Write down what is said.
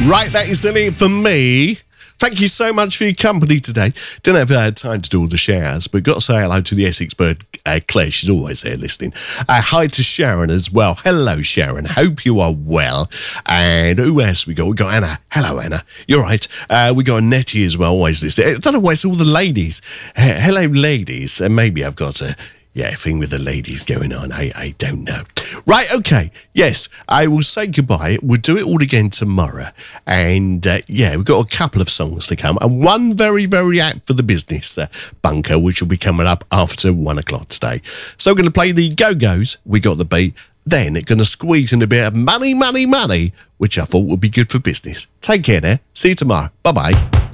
Right, that is it for me. Thank you so much for your company today. Didn't have time to do all the shares, but got to say hello to the Essex bird, Claire. She's always there listening. Hi to Sharon as well. Hello, Sharon. Hope you are well. And who else we got? We got Anna. Hello, Anna. You're right. We got Nettie as well, always listening. I don't know why it's all the ladies. Hello, ladies. And maybe I've got a thing with the ladies going on. I don't know. Right, okay. Yes, I will say goodbye. We'll do it all again tomorrow. And we've got a couple of songs to come. And one very, very apt for the business bunker, which will be coming up after 1 o'clock today. So we're going to play the Go-Go's. We got the beat. Then it's going to squeeze in a bit of money, which I thought would be good for business. Take care now. See you tomorrow. Bye-bye.